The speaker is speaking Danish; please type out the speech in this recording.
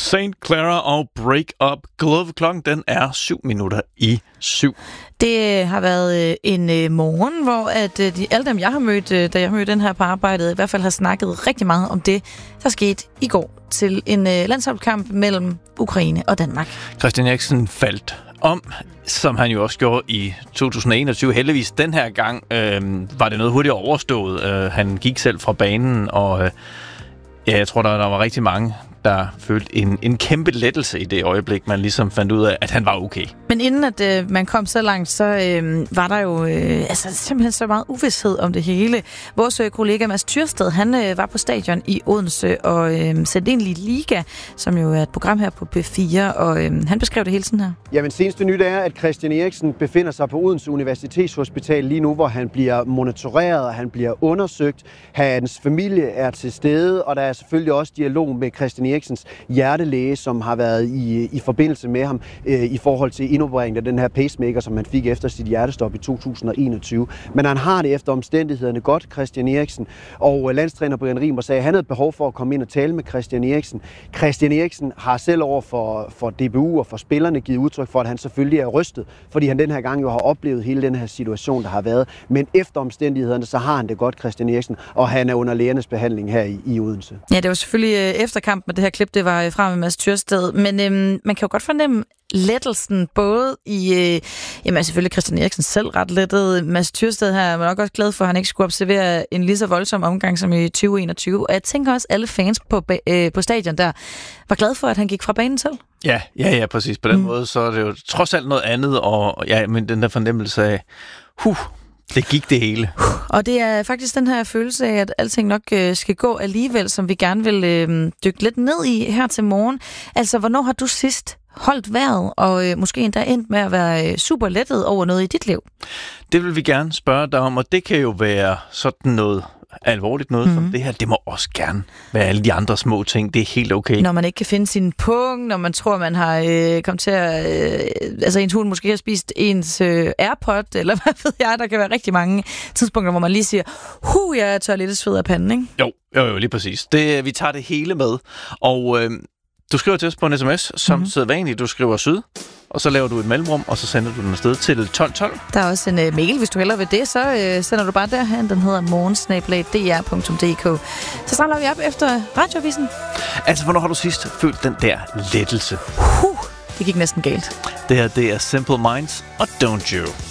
St. Clara og Break Up Glove. Klokken den er 7:07. Det har været en morgen, hvor alle dem, jeg har mødt, da jeg mødte den her på arbejdet, i hvert fald har snakket rigtig meget om det, der skete i går til en landsholdskamp mellem Ukraine og Danmark. Christian Eriksen faldt om, som han jo også gjorde i 2021. Heldigvis den her gang var det noget hurtigere overstået. Han gik selv fra banen, og jeg tror, der var rigtig mange, der følte en kæmpe lettelse i det øjeblik, man ligesom fandt ud af, at han var okay. Men inden at man kom så langt, så var der jo simpelthen så meget uvished om det hele. Vores kollega Mads Tyrsted, han var på stadion i Odense og sendte ind i Liga, som jo er et program her på P4, og han beskrev det hele sådan her. Jamen, seneste nyt er, at Christian Eriksen befinder sig på Odense Universitetshospital lige nu, hvor han bliver monitoreret og han bliver undersøgt. Hans familie er til stede, og der er selvfølgelig også dialog med Christian Eriksens hjertelæge, som har været i forbindelse med ham i forhold til indopereringen af den her pacemaker, som han fik efter sit hjertestop i 2021. Men han har det efter omstændighederne godt, Christian Eriksen. Og landstræner Brian Rimer sagde, at han havde behov for at komme ind og tale med Christian Eriksen. Christian Eriksen har selv over for DBU og for spillerne givet udtryk for, at han selvfølgelig er rystet, fordi han den her gang jo har oplevet hele den her situation, der har været. Men efter omstændighederne, så har han det godt, Christian Eriksen, og han er under lægernes behandling her i Odense. Ja, det var selvfølgelig efter kampen, at det her klip, det var fra med Mads Tyrsted, men man kan jo godt fornemme lettelsen, både i, selvfølgelig Christian Eriksen selv ret lettet. Mads Tyrsted her var nok også glad for, at han ikke skulle observere en lige så voldsom omgang som i 2021. Og jeg tænker også, at alle fans på stadion der var glade for, at han gik fra banen selv. Ja, præcis. På den måde, så er det jo trods alt noget andet, og men den der fornemmelse af, det gik det hele. Og det er faktisk den her følelse af, at alting nok skal gå alligevel, som vi gerne vil dykke lidt ned i her til morgen. Altså, hvornår har du sidst holdt vejret, og måske endda endt med at være super lettet over noget i dit liv? Det vil vi gerne spørge dig om, og det kan jo være sådan noget alvorligt noget som det her. Det må også gerne være alle de andre små ting. Det er helt okay. Når man ikke kan finde sin pung, når man tror, man har kommet til at... ens hund måske har spist ens AirPod, eller hvad ved jeg. Der kan være rigtig mange tidspunkter, hvor man lige siger, jeg tør lidt sved af panden, ikke? Jo, lige præcis. Vi tager det hele med. Og du skriver til os på en sms, som sædvanligt. Du skriver syd, og så laver du et mellemrum, og så sender du den afsted til 1212. Der er også en mail, hvis du hellere vil det, så sender du bare derhen. Den hedder morgen@dr.dk. Så samler vi op efter radiovisen. Altså, hvornår har du sidst følt den der lettelse? Det gik næsten galt. Det her, det er Simple Minds og Don't You.